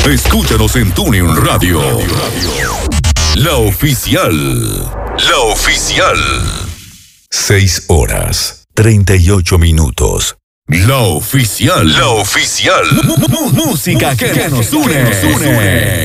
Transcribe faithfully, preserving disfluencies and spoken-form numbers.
Escúchanos en TuneIn Radio. La oficial. La oficial. Seis horas, treinta y ocho minutos. La oficial. La oficial. Música que nos une.